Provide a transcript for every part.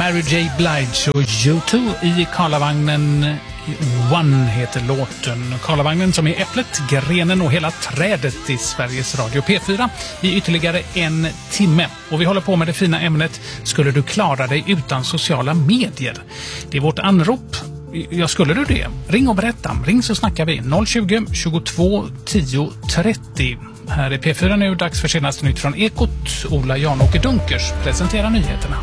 Mary J. Blige och U2 i Karlavagnen. One heter låten. Karlavagnen som är äpplet, grenen och hela trädet i Sveriges Radio P4 i ytterligare en timme. Och vi håller på med det fina ämnet: skulle du klara dig utan sociala medier? Det är vårt anrop. Ja, skulle du det? Ring och berätta. Ring så snackar vi. 020 22 10 30. Här är P4 nu, dags för senaste nytt från Ekot. Ola Jan-Åke Dunkers presenterar nyheterna.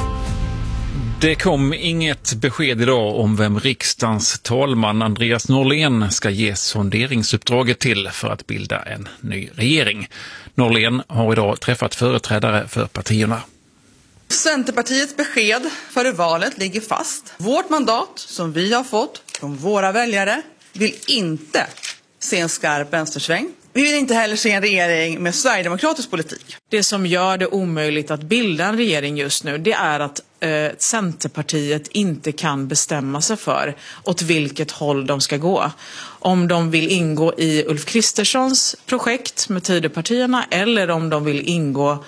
Det kom inget besked idag om vem riksdagens talman Andreas Norlén ska ge sonderingsuppdraget till för att bilda en ny regering. Norlén har idag träffat företrädare för partierna. Centerpartiets besked före valet ligger fast. Vårt mandat som vi har fått från våra väljare vill inte se en skarp vänstersväng. Vi vill inte heller se en regering med sverigedemokratisk politik. Det som gör det omöjligt att bilda en regering just nu, det är att Centerpartiet inte kan bestämma sig för åt vilket håll de ska gå. Om de vill ingå i Ulf Kristerssons projekt med Tidöpartierna eller om de vill ingå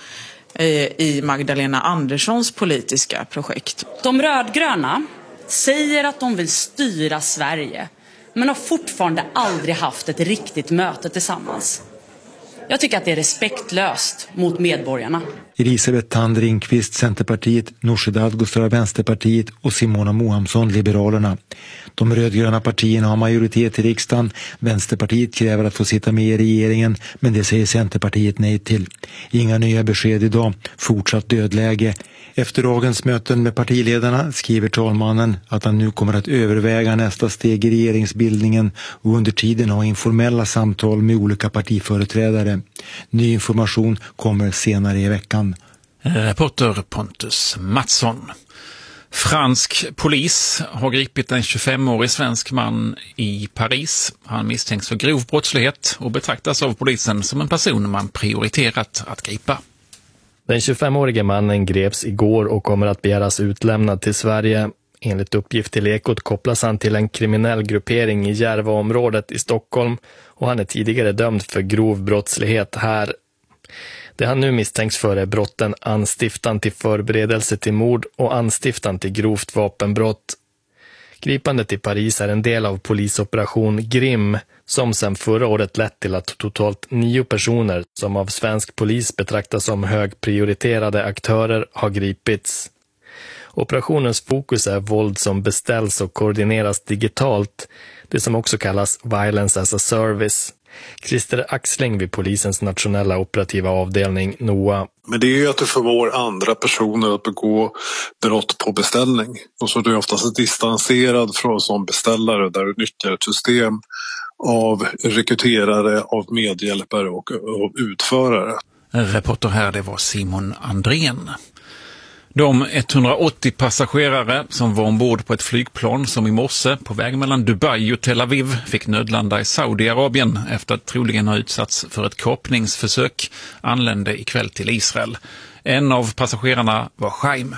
i Magdalena Anderssons politiska projekt. De rödgröna säger att de vill styra Sverige, men har fortfarande aldrig haft ett riktigt möte tillsammans. Jag tycker att det är respektlöst mot medborgarna. Elisabeth Thand Ringqvist, Centerpartiet, Nooshi Dadgostar, Vänsterpartiet och Simona Mohamsson, Liberalerna. De rödgröna partierna har majoritet i riksdagen. Vänsterpartiet kräver att få sitta med i regeringen, men det säger Centerpartiet nej till. Inga nya besked idag. Fortsatt dödläge. Efter dagens möten med partiledarna skriver talmannen att han nu kommer att överväga nästa steg i regeringsbildningen och under tiden ha informella samtal med olika partiföreträdare. Ny information kommer senare i veckan. Reporter Pontus Mattsson. Fransk polis har gripit en 25-årig svensk man i Paris. Han misstänks för grov brottslighet och betraktas av polisen som en person man prioriterat att gripa. Den 25-årige mannen greps igår och kommer att begäras utlämnad till Sverige. Enligt uppgift till Ekot kopplas han till en kriminell gruppering i Järvaområdet i Stockholm och han är tidigare dömd för grov brottslighet här. Det han nu misstänks för är brotten anstiftan till förberedelse till mord och anstiftan till grovt vapenbrott. Gripandet i Paris är en del av polisoperation Grim som sedan förra året lett till att totalt 9 personer som av svensk polis betraktas som högprioriterade aktörer har gripits. Operationens fokus är våld som beställs och koordineras digitalt, det som också kallas Violence as a Service. Christer Axling vid polisens nationella operativa avdelning NOA. Men det är ju att du förmår andra personer att begå brott på beställning. Och så är du oftast distanserad från som beställare där du nyttjar ett system av rekryterare, av medhjälpare och av utförare. Reporter här, det var Simon Andrén. De 180 passagerare som var ombord på ett flygplan som i morse på väg mellan Dubai och Tel Aviv fick nödlanda i Saudiarabien efter att troligen ha utsatts för ett kapningsförsök anlände ikväll till Israel. En av passagerarna var Chaim.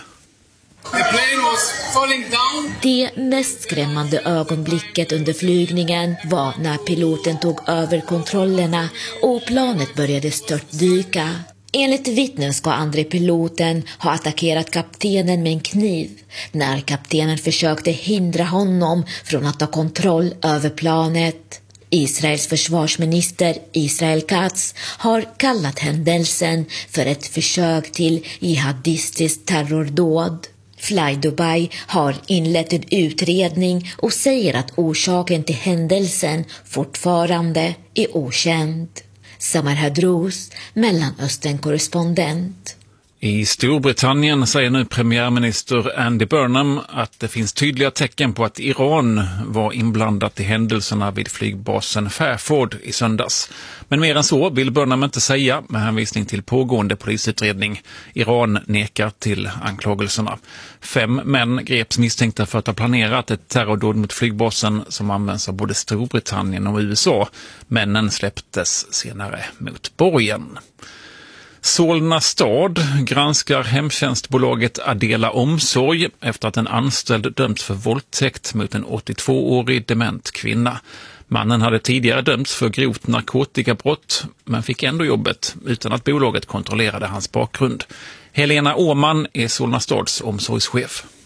Det mest skrämmande ögonblicket under flygningen var när piloten tog över kontrollerna och planet började störtdyka. Enligt vittnen ska andre piloten ha attackerat kaptenen med en kniv när kaptenen försökte hindra honom från att ta kontroll över planet. Israels försvarsminister Israel Katz har kallat händelsen för ett försök till jihadistiskt terrordåd. Fly Dubai har inlett en utredning och säger att orsaken till händelsen fortfarande är okänd. Samar Hadrous, Mellanöstern-korrespondent. I Storbritannien säger nu premiärminister Andy Burnham att det finns tydliga tecken på att Iran var inblandat i händelserna vid flygbasen Fairford i söndags. Men mer än så vill Burnham inte säga med hänvisning till pågående polisutredning. Iran nekar till anklagelserna. 5 män greps misstänkta för att ha planerat ett terrordåd mot flygbasen som används av både Storbritannien och USA. Männen släpptes senare mot borgen. Solna stad granskar hemtjänstbolaget Adela Omsorg efter att en anställd dömts för våldtäkt mot en 82-årig dement kvinna. Mannen hade tidigare dömts för grovt narkotikabrott men fick ändå jobbet utan att bolaget kontrollerade hans bakgrund. Helena Åman är Solna stads omsorgschef.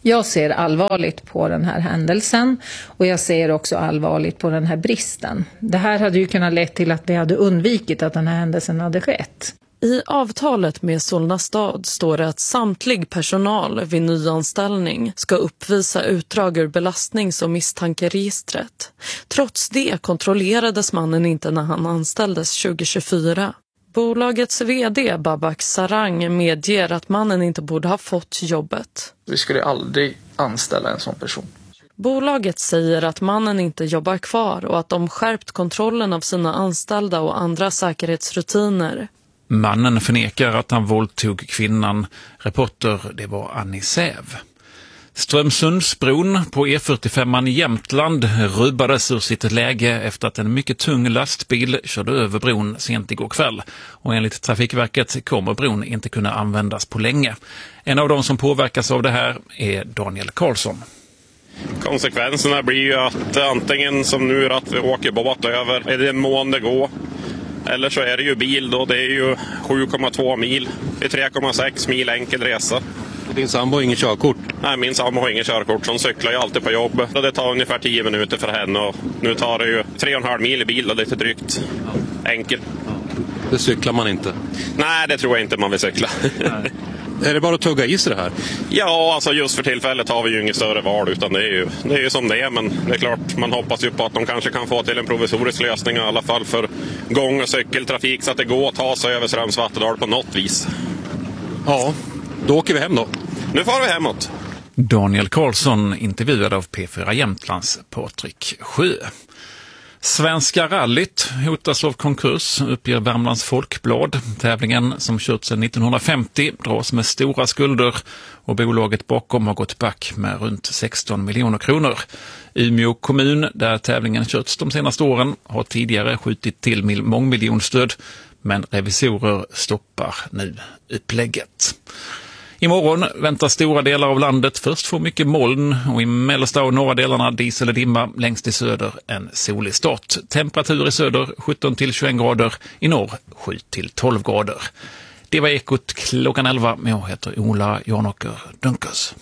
Jag ser allvarligt på den här händelsen och jag ser också allvarligt på den här bristen. Det här hade ju kunnat leda till att vi hade undvikit att den här händelsen hade skett. I avtalet med Solna stad står det att samtlig personal vid nyanställning ska uppvisa utdrag ur belastnings- och misstankeregistret. Trots det kontrollerades mannen inte när han anställdes 2024. Bolagets vd Babak Sarang medger att mannen inte borde ha fått jobbet. Vi skulle aldrig anställa en sån person. Bolaget säger att mannen inte jobbar kvar och att de skärpt kontrollen av sina anställda och andra säkerhetsrutiner. Mannen förnekar att han våldtog kvinnan. Reporter, det var Annie Säv. Strömsundsbron på E45 i Jämtland rubbades ur sitt läge efter att en mycket tung lastbil körde över bron sent igår kväll. Och enligt Trafikverket kommer bron inte kunna användas på länge. En av de som påverkas av det här är Daniel Karlsson. Konsekvenserna blir ju att antingen som nu att vi åker båt över, är det en mån det går. Eller så är det ju bil då, det är ju 7,2 mil. Det är 3,6 mil enkel resa. Din sambo har ingen körkort? Nej, min sambo har ingen körkort. Hon cyklar ju alltid på jobb. Det tar ungefär 10 minuter för henne och nu tar det ju 3,5 mil i bil och lite drygt. Enkel. Det cyklar man inte? Nej, det tror jag inte man vill cykla. Är det bara att tugga i sig det här? Ja, alltså just för tillfället har vi ju inget större val utan det är ju som det är. Men det är klart, man hoppas ju på att de kanske kan få till en provisorisk lösning i alla fall för gång- och cykeltrafik så att det går att ta sig över Strömsvattendal på något vis. Ja, då åker vi hem då. Nu får vi hemåt. Daniel Karlsson intervjuad av P4 Jämtlands Patrik Sjö. Svenska rallyt hotas av konkurs, uppger Värmlands Folkblad. Tävlingen som kört sedan 1950 dras med stora skulder och bolaget bakom har gått back med runt 16 miljoner kronor. Umeå kommun, där tävlingen körts de senaste åren, har tidigare skjutit till mångmiljonstöd, men revisorer stoppar nu upplägget. Imorgon väntar stora delar av landet först få mycket moln och i mellersta och norra delarna dis eller dimma, längst i söder en solig start. Temperatur i söder 17-21 grader, i norr 7-12 grader. Det var Ekot klockan 11, men jag heter Ola Janåker Dunkers.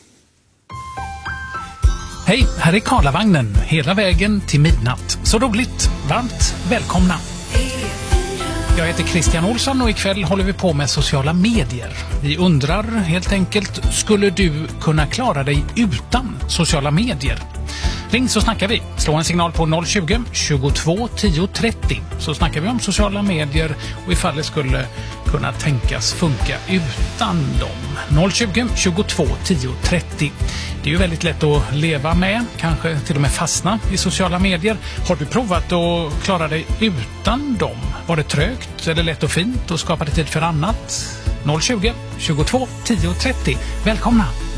Hej, här är Karlavagnen hela vägen till midnatt. Så roligt, varmt välkomna. Jag heter Christian Olsson och ikväll håller vi på med sociala medier. Vi undrar helt enkelt, skulle du kunna klara dig utan sociala medier? Ring så snackar vi. Slå en signal på 020 22 10 30 så snackar vi om sociala medier och ifall det skulle kunna tänkas funka utan dem. 020 22 10 30. Det är ju väldigt lätt att leva med, kanske till och med fastna i sociala medier. Har du provat att klara dig utan dem? Var det trögt eller lätt och fint och skapade tid för annat? 020 22 10 30. Välkomna!